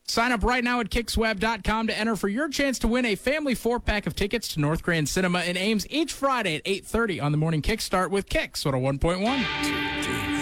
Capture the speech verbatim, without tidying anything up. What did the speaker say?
Sign up right now at kicks web dot com to enter for your chance to win a family four-pack of tickets to North Grand Cinema in Ames each Friday at eight thirty on the morning Kickstart with Kicks one oh one point one.